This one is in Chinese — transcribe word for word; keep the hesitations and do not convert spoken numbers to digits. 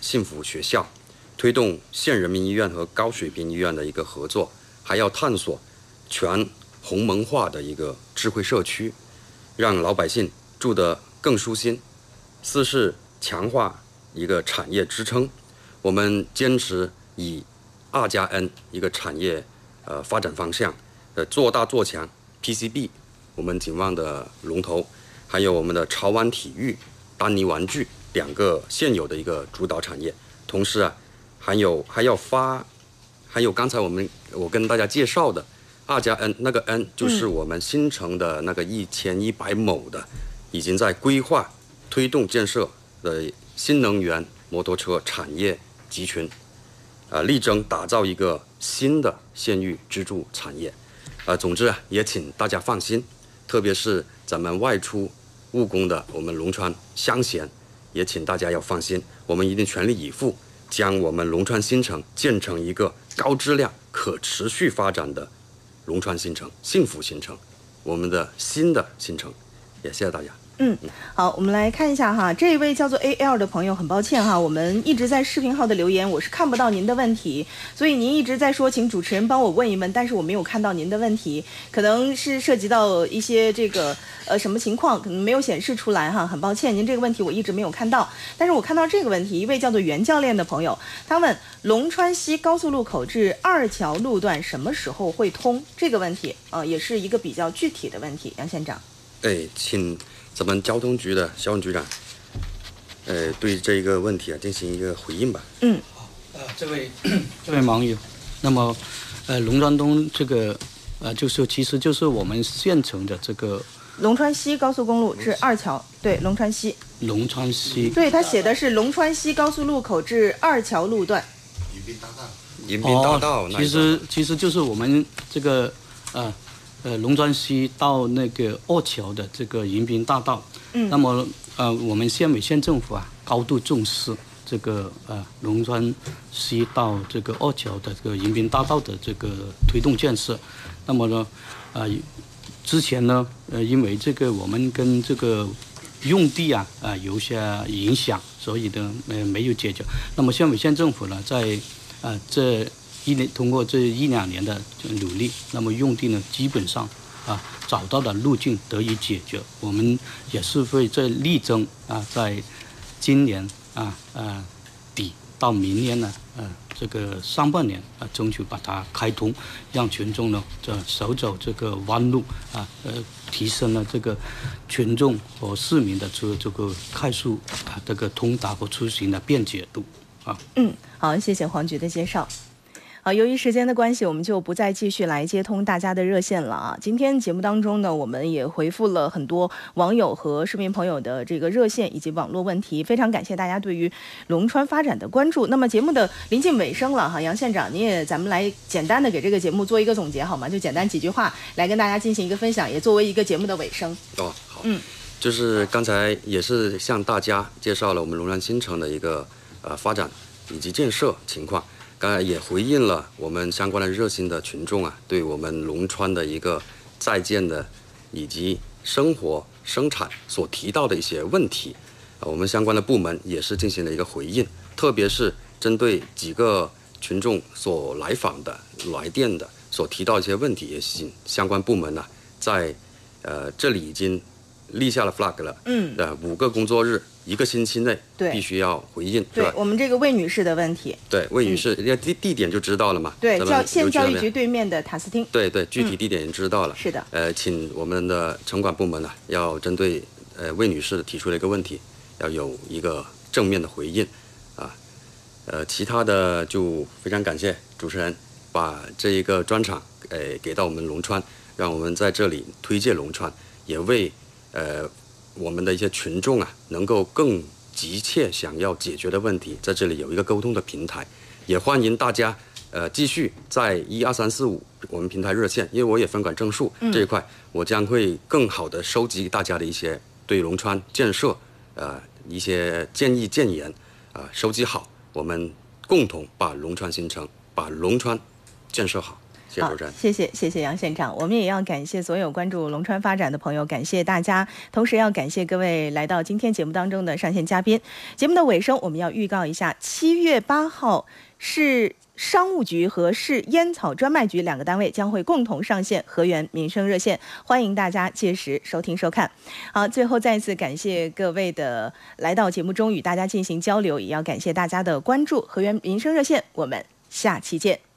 幸福学校，推动县人民医院和高水平医院的一个合作，还要探索全鸿蒙化的一个智慧社区，让老百姓住得更舒心。四是强化一个产业支撑，我们坚持以二加 N 一个产业呃发展方向，呃做大做强 P C B， 我们景旺的龙头，还有我们的潮玩体育、丹尼玩具两个现有的一个主导产业。同时啊，还有还要发，还有刚才我们我跟大家介绍的二加 N， 那个 N 就是我们新城的那个一千一百亩的，已经在规划推动建设的新能源摩托车产业集群，啊，力争打造一个新的县域支柱产业。啊，总之啊，也请大家放心，特别是咱们外出务工的我们龙川乡贤，也请大家要放心，我们一定全力以赴，将我们龙川新城建成一个高质量、可持续发展的龙川新城、幸福新城，我们的新的新城。也谢谢大家。 嗯，好，我们来看一下哈，这一位叫做 A L 的朋友，很抱歉哈，我们一直在视频号的留言，我是看不到您的问题，所以您一直在说请主持人帮我问一问，但是我没有看到您的问题，可能是涉及到一些这个呃什么情况，可能没有显示出来哈，很抱歉，您这个问题我一直没有看到，但是我看到这个问题，一位叫做袁教练的朋友，他问龙川西高速路口至二桥路段什么时候会通？这个问题呃也是一个比较具体的问题，杨县长。 哎，请咱们交通局的肖文局长，呃，对这个问题啊进行一个回应吧。 嗯， 好，呃，这位这位网友，那么，呃，龙川东这个，呃，就是其实就是我们县城的这个龙川西高速公路至二桥，对，龙川西。 龙川西， 对，他写的是龙川西高速路口至二桥路段。 迎宾大道。迎宾大道、 哦，其实其实就是我们这个，呃。呃，龙川西到那个二桥的这个迎宾大道，嗯，那么呃，我们县委县政府啊，高度重视这个呃龙川西到这个二桥的这个迎宾大道的这个推动建设。那么呢，呃，之前呢，呃，因为这个我们跟这个用地啊啊、呃、有些影响，所以呢，呃，没有解决。那么县委县政府呢，在呃这。一年通过这一两年的努力，那么用地呢基本上啊找到的路径得以解决。我们也是会在力争啊，在今年啊啊底到明年呢呃、啊、这个上半年啊争取把它开通，让群众呢这少走这个弯路啊呃提升了这个群众和市民的这这个快速啊这个通达和出行的便捷度啊。 嗯，好，谢谢黄局的介绍。好，由于时间的关系，我们就不再继续来接通大家的热线了啊。今天节目当中呢，我们也回复了很多网友和市民朋友的这个热线以及网络问题，非常感谢大家对于龙川发展的关注。那么节目的临近尾声了哈，杨县长，你也咱们来简单的给这个节目做一个总结好吗？就简单几句话来跟大家进行一个分享，也作为一个节目的尾声。 哦，好， 嗯， 就是刚才也是向大家介绍了我们龙川新城的一个呃发展以及建设情况。刚才也回应了我们相关的热心的群众啊，对我们龙川的一个在建的以及生活生产所提到的一些问题，啊，我们相关的部门也是进行了一个回应，特别是针对几个群众所来访的、来电的所提到一些问题，也请相关部门呢、啊，在呃这里已经立下了 flag 了，嗯，呃五个工作日。一个星期内必须要回应， 对我们这个魏女士的问题， 对魏女士，人家地地点就知道了嘛， 对，教县教育局对面的塔斯汀， 对对，具体地点也知道了， 嗯、是的， 呃，请我们的城管部门呢、啊，要针对呃魏女士提出的一个问题，要有一个正面的回应，啊，呃，其他的就非常感谢主持人把这一个专场呃给到我们龙川，让我们在这里推介龙川，也为呃。我们的一些群众啊，能够更急切想要解决的问题，在这里有一个沟通的平台，也欢迎大家呃继续在一二三四五我们平台热线，因为我也分管政术、嗯、这一块，我将会更好的收集大家的一些对龙川建设呃一些建议建言啊、呃，收集好，我们共同把龙川新城、把龙川建设好。 谢谢主持人。 谢谢谢谢杨县长，我们也要感谢所有关注龙川发展的朋友，感谢大家，同时要感谢各位来到今天节目当中的上线嘉宾。节目的尾声，我们要预告一下，七月八号是商务局和市烟草专卖局两个单位将会共同上线河源民生热线，欢迎大家届时收听收看。好，最后再一次感谢各位的来到节目中与大家进行交流，也要感谢大家的关注。河源民生热线，我们下期见。